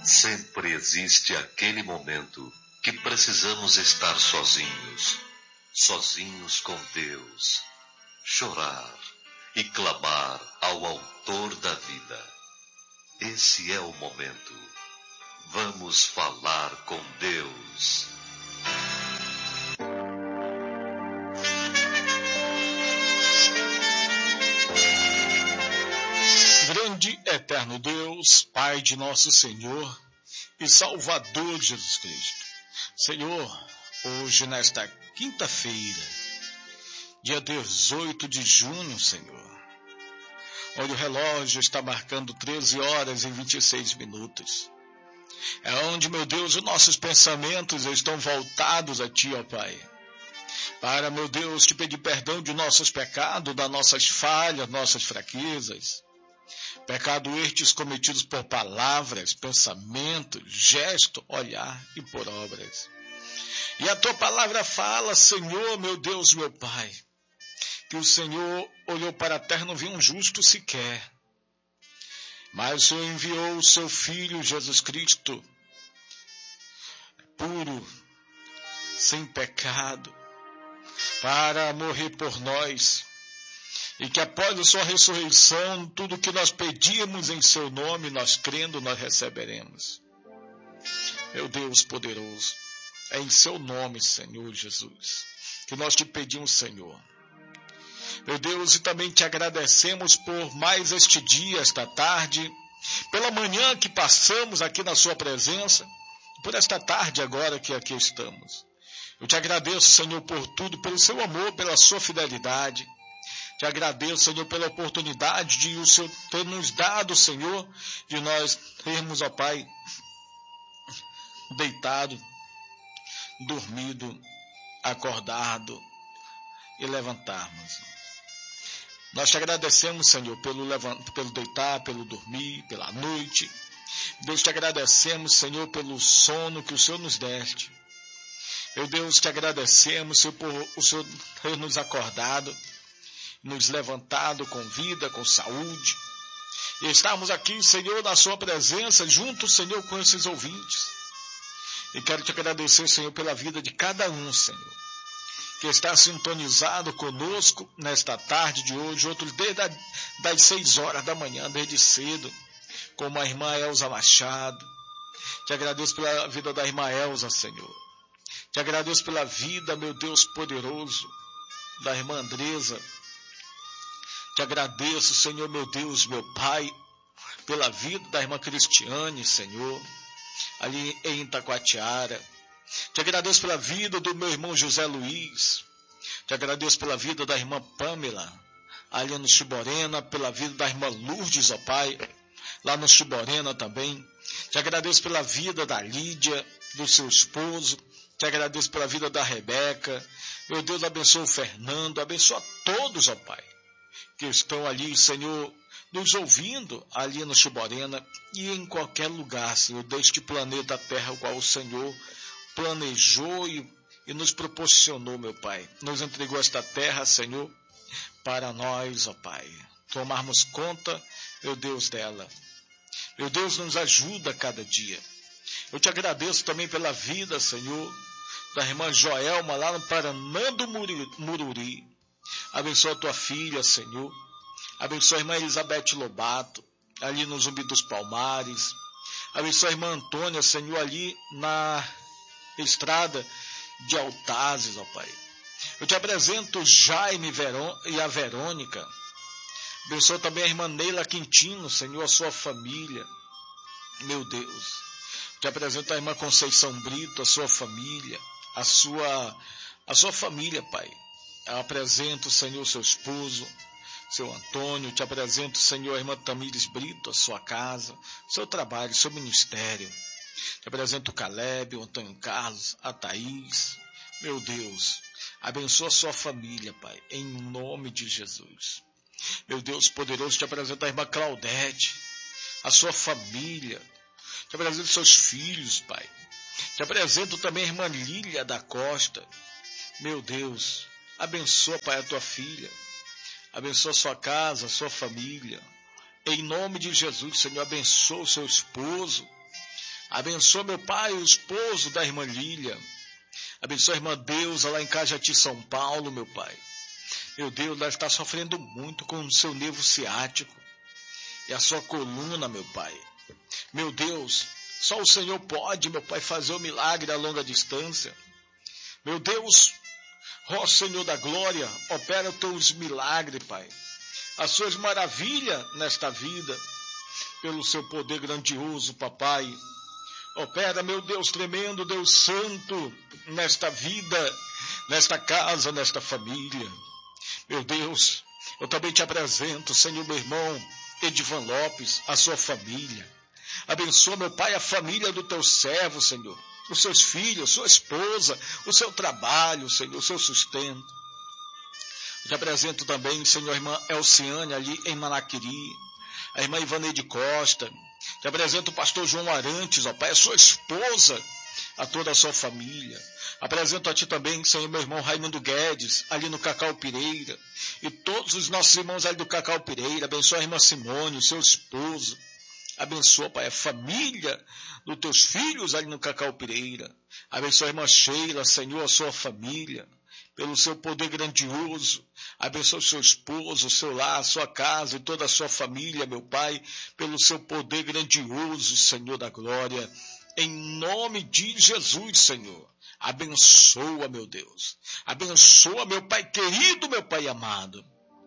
Sempre existe aquele momento que precisamos estar sozinhos, sozinhos com Deus, chorar e clamar ao Autor da vida. Esse é o momento. Vamos falar com Deus. Grande eterno Deus, Pai de nosso Senhor e Salvador Jesus Cristo. Senhor, hoje nesta quinta-feira, dia 18 de junho, Senhor, onde o relógio está marcando 13 horas e 26 minutos. É onde, meu Deus, os nossos pensamentos estão voltados a Ti, ó Pai. Para, meu Deus, te pedir perdão de nossos pecados, das nossas falhas, nossas fraquezas. Pecado estes cometidos por palavras, pensamentos, gesto, olhar e por obras. E a Tua palavra fala, Senhor, meu Deus, meu Pai, que o Senhor olhou para a terra e não viu um justo sequer. Mas o Senhor enviou o Seu Filho, Jesus Cristo, puro, sem pecado, para morrer por nós. E que após a sua ressurreição, tudo que nós pedimos em seu nome, nós crendo, nós receberemos. Meu Deus poderoso, é em seu nome, Senhor Jesus, que nós te pedimos, Senhor. Meu Deus, e também te agradecemos por mais este dia, esta tarde, pela manhã que passamos aqui na sua presença, por esta tarde agora que aqui estamos. Eu te agradeço, Senhor, por tudo, pelo seu amor, pela sua fidelidade. Te agradeço, Senhor, pela oportunidade de o Senhor ter nos dado, Senhor, de nós termos, ó Pai, deitado, dormido, acordado e levantarmos. Nós te agradecemos, Senhor, pelo deitar, pelo dormir, pela noite. Deus, te agradecemos, Senhor, pelo sono que o Senhor nos deste. Meu Deus, te agradecemos, Senhor, por o Senhor ter nos acordado, nos levantado com vida, com saúde, e estarmos aqui, Senhor, na sua presença, juntos, Senhor, com esses ouvintes. E quero te agradecer, Senhor, pela vida de cada um, Senhor, que está sintonizado conosco nesta tarde de hoje, outros desde das 6 horas da manhã, desde cedo, como a irmã Elza Machado. Te agradeço pela vida da irmã Elza, Senhor. Te agradeço pela vida, meu Deus poderoso, da irmã Andresa. Te agradeço, Senhor, meu Deus, meu Pai, pela vida da irmã Cristiane, Senhor, ali em Itacoatiara. Te agradeço pela vida do meu irmão José Luiz. Te agradeço pela vida da irmã Pamela, ali no Chiborena, pela vida da irmã Lourdes, ó Pai, lá no Chiborena também. Te agradeço pela vida da Lídia, do seu esposo. Te agradeço pela vida da Rebeca. Meu Deus, abençoa o Fernando, abençoa todos, ó Pai, que estão ali, Senhor, nos ouvindo ali no Chiborena e em qualquer lugar, Senhor, deste planeta Terra, o qual o Senhor planejou e nos proporcionou, meu Pai. Nos entregou esta terra, Senhor, para nós, ó Pai, tomarmos conta, meu Deus, dela. Meu Deus, nos ajuda a cada dia. Eu te agradeço também pela vida, Senhor, da irmã Joelma, lá no Paraná do Mururi. Abençoa a tua filha, Senhor. Abençoa a irmã Elizabeth Lobato, ali no Zumbi dos Palmares. Abençoa a irmã Antônia, Senhor, ali na estrada de Altazes, ó Pai. Eu te apresento o Jaime e a Verônica. Abençoa também a irmã Neila Quintino, Senhor, a sua família. Meu Deus. Te apresento a irmã Conceição Brito, a sua família, a sua família, Pai. Eu apresento, Senhor, seu esposo, seu Antônio. Te apresento, Senhor, a irmã Tamires Brito, a sua casa, seu trabalho, seu ministério. Te apresento o Caleb, o Antônio Carlos, a Thaís. Meu Deus, abençoa a sua família, Pai, em nome de Jesus. Meu Deus poderoso, te apresento a irmã Claudete, a sua família. Te apresento seus filhos, Pai. Te apresento também a irmã Lília da Costa. Meu Deus, abençoa, Pai, a tua filha. Abençoa a sua casa, a sua família. Em nome de Jesus, Senhor, abençoa o seu esposo. Abençoa, meu Pai, o esposo da irmã Lília. Abençoa a irmã Deusa lá em Cajati, São Paulo, meu Pai. Meu Deus, ela está sofrendo muito com o seu nervo ciático e a sua coluna, meu Pai. Meu Deus, só o Senhor pode, meu Pai, fazer o milagre a longa distância. Meu Deus, ó Senhor da glória, opera os teus milagres, Pai. As suas maravilhas nesta vida, pelo seu poder grandioso, papai. Opera, meu Deus tremendo, Deus santo, nesta vida, nesta casa, nesta família. Meu Deus, eu também te apresento, Senhor, meu irmão Edivan Lopes, a sua família. Abençoa, meu Pai, a família do teu servo, Senhor. Os seus filhos, sua esposa, o seu trabalho, Senhor, o seu sustento. Eu te apresento também, Senhor, a irmã Elciane, ali em Manaquiri. A irmã Ivaneide Costa. Te apresento o pastor João Arantes, ó Pai, a sua esposa, a toda a sua família. Apresento a ti também, Senhor, meu irmão Raimundo Guedes, ali no Cacau Pireira. E todos os nossos irmãos ali do Cacau Pireira. Abençoa a irmã Simone, o seu esposo. Abençoa, Pai, a família dos teus filhos ali no Cacau Pireira. Abençoa a irmã Sheila, Senhor, a sua família. Pelo seu poder grandioso, abençoa o seu esposo, o seu lar, a sua casa e toda a sua família, meu Pai, pelo seu poder grandioso, Senhor da glória, em nome de Jesus, Senhor. Abençoa, meu Deus, abençoa, meu Pai querido, meu Pai amado.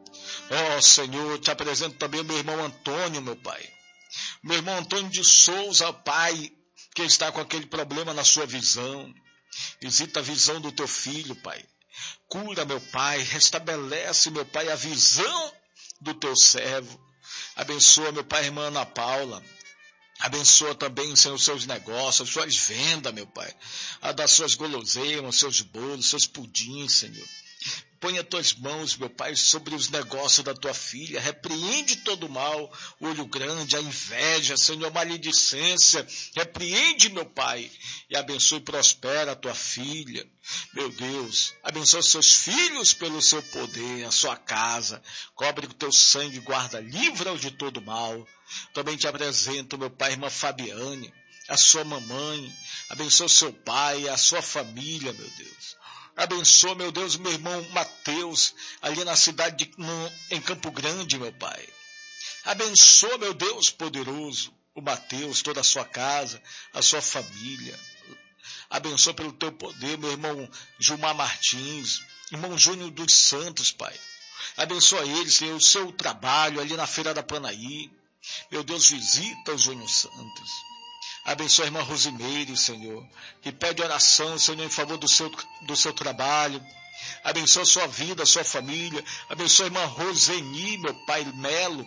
Ó Senhor, te apresento também o meu irmão Antônio, meu Pai. Meu irmão Antônio de Souza, Pai, que está com aquele problema na sua visão. Visita a visão do teu filho, Pai. Cura, meu Pai, restabelece, meu Pai, a visão do teu servo. Abençoa, meu Pai, a irmã Ana Paula. Abençoa também, Senhor, os seus negócios, as suas vendas, meu Pai. A das suas guloseimas, seus bolos, seus pudins, Senhor. Põe as tuas mãos, meu Pai, sobre os negócios da tua filha. Repreende todo o mal, o olho grande, a inveja, Senhor, a maledicência. Repreende, meu Pai, e abençoe e prospera a tua filha. Meu Deus, abençoa os seus filhos pelo seu poder, a sua casa. Cobre com teu sangue, guarda, livra-os de todo mal. Também te apresento, meu Pai, irmã Fabiane, a sua mamãe. Abençoa o seu pai, a sua família, meu Deus. Abençoa, meu Deus, meu irmão Mateus, ali na cidade em Campo Grande, meu Pai. Abençoa, meu Deus poderoso, o Mateus, toda a sua casa, a sua família. Abençoa pelo teu poder, meu irmão Gilmar Martins, irmão Júnior dos Santos, Pai. Abençoa eles, Senhor, o seu trabalho ali na Feira da Panaí. Meu Deus, visita o Júnior Santos. Abençoa a irmã Rosimeire, Senhor, que pede oração, Senhor, em favor do seu trabalho. Abençoa a sua vida, a sua família. Abençoa a irmã Roseni, meu Pai Melo,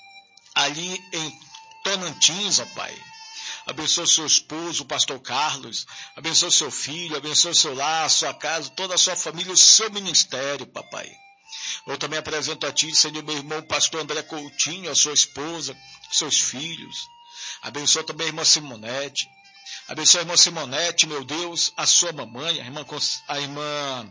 ali em Tonantins, ó Pai. Abençoa o seu esposo, o pastor Carlos. Abençoa o seu filho, abençoa o seu lar, a sua casa, toda a sua família, o seu ministério, papai. Eu também apresento a ti, Senhor, meu irmão, o pastor André Coutinho, a sua esposa, seus filhos. Abençoa também a irmã Simonete. Abençoa a irmã Simonete, meu Deus, a sua mamãe, a irmã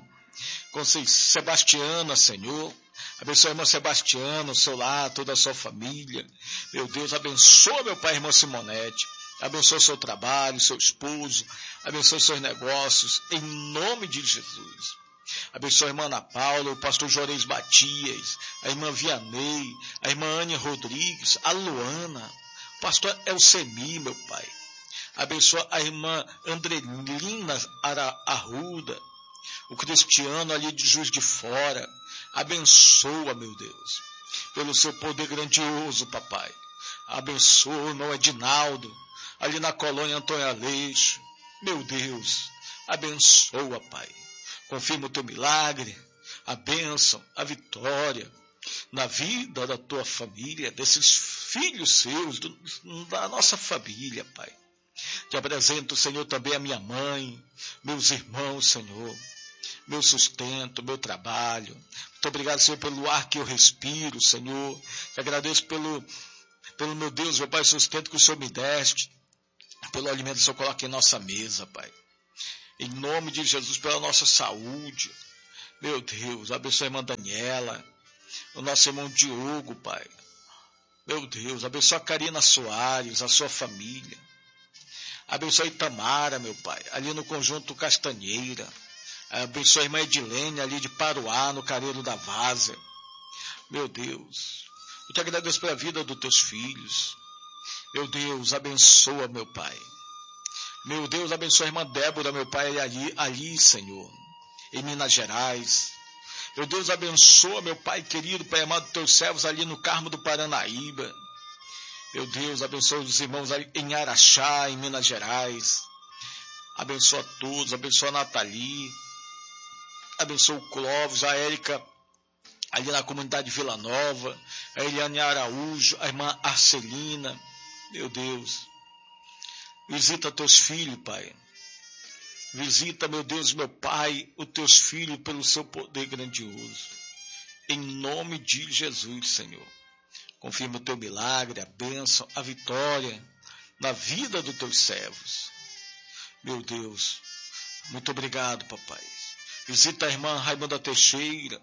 Sebastiana, Senhor. Abençoa a irmã Sebastiana, o seu lar, toda a sua família. Meu Deus, abençoa, meu Pai, a irmã Simonete. Abençoa o seu trabalho, o seu esposo. Abençoa os seus negócios, em nome de Jesus. Abençoa a irmã Ana Paula, o pastor Jorez Matias, a irmã Vianney, a irmã Anne Rodrigues, a Luana, o pastor Elsemi, meu Pai. Abençoa a irmã Andrelina Arruda, o Cristiano ali de Juiz de Fora. Abençoa, meu Deus, pelo seu poder grandioso, papai. Abençoa o irmão Edinaldo, ali na colônia Antônio Aleixo. Meu Deus, abençoa, Pai. Confirma o teu milagre, a bênção, a vitória na vida da tua família, desses filhos seus, da nossa família, Pai. Te apresento, Senhor, também a minha mãe, meus irmãos, Senhor, meu sustento, meu trabalho. Muito obrigado, Senhor, pelo ar que eu respiro, Senhor. Te agradeço pelo meu Deus, meu Pai, sustento que o Senhor me deste, pelo alimento que o Senhor coloca em nossa mesa, Pai. Em nome de Jesus, pela nossa saúde. Meu Deus, abençoa a irmã Daniela, o nosso irmão Diogo, Pai. Meu Deus, abençoa a Karina Soares, a sua família. Abençoe Tamara, meu Pai, ali no Conjunto Castanheira. Abençoe a irmã Edilene, ali de Paruá, no Careiro da Várzea. Meu Deus, eu te agradeço pela vida dos teus filhos. Meu Deus, abençoa, meu Pai. Meu Deus, abençoa a irmã Débora, meu Pai, ali, Senhor, em Minas Gerais. Meu Deus, abençoa, meu Pai querido, Pai amado, teus servos ali no Carmo do Paranaíba. Meu Deus, abençoa os irmãos ali em Araxá, em Minas Gerais. Abençoa todos, abençoa a Nathalie. Abençoa o Clóvis, a Érica, ali na comunidade Vila Nova. A Eliane Araújo, a irmã Arcelina. Meu Deus, visita teus filhos, Pai. Visita, meu Deus, meu Pai, os teus filhos pelo seu poder grandioso. Em nome de Jesus, Senhor. Confirma o teu milagre, a bênção, a vitória na vida dos teus servos. Meu Deus, muito obrigado, papai. Visita a irmã Raimunda Teixeira,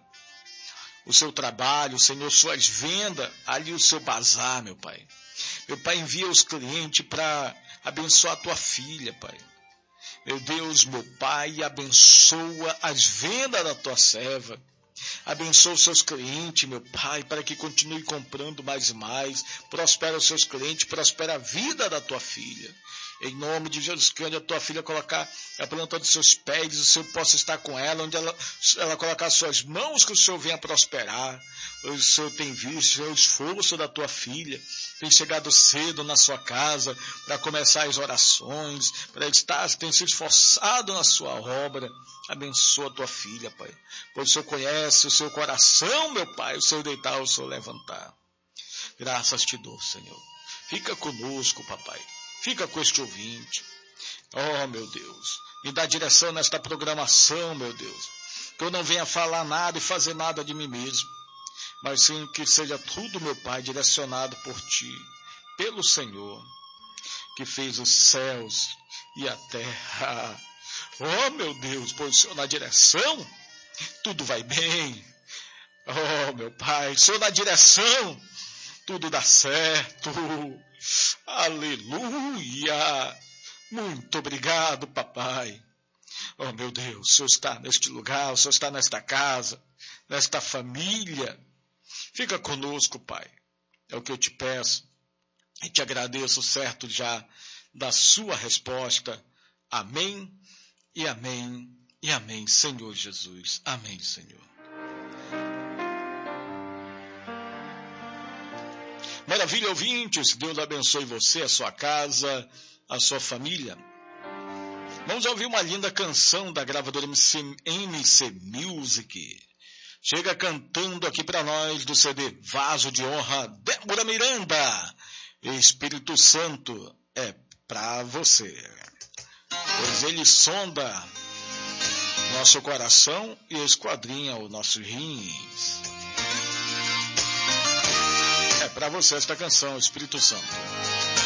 o seu trabalho, Senhor, suas vendas, ali o seu bazar, meu Pai. Meu Pai, envia os clientes para abençoar a tua filha, Pai. Meu Deus, meu Pai, abençoa as vendas da tua serva. Abençoa os seus clientes, meu Pai, para que continue comprando mais e mais. Prospera os seus clientes, prospera a vida da tua filha. Em nome de Jesus, que onde a tua filha colocar a planta dos seus pés, o Senhor possa estar com ela. Onde ela colocar as suas mãos, que o Senhor venha prosperar. O Senhor tem visto o esforço da tua filha. Tem chegado cedo na sua casa para começar as orações, para estar, tem se esforçado na sua obra. Abençoa a tua filha, Pai. Pois o Senhor conhece o seu coração, meu Pai, o seu deitar, o seu levantar. Graças te dou, Senhor. Fica conosco, papai. Fica com este ouvinte. Oh, meu Deus, me dá direção nesta programação, meu Deus. Que eu não venha falar nada e fazer nada de mim mesmo, mas sim que seja tudo, meu Pai, direcionado por Ti, pelo Senhor, que fez os céus e a terra. Oh, meu Deus, pois o Senhor na direção, tudo vai bem. Oh, meu Pai, o Senhor na direção, tudo dá certo. Aleluia! Muito obrigado, papai. Oh, meu Deus, o Senhor está neste lugar, o Senhor está nesta casa, nesta família. Fica conosco, Pai. É o que eu te peço. E te agradeço, certo, já da sua resposta. Amém e amém e amém, Senhor Jesus. Amém, Senhor. Maravilha, ouvintes. Deus abençoe você, a sua casa, a sua família. Vamos ouvir uma linda canção da gravadora MC Music. Chega cantando aqui para nós do CD Vaso de Honra, Débora Miranda. Espírito Santo é para você. Pois ele sonda nosso coração e esquadrinha os nossos rins. É para você esta canção, Espírito Santo.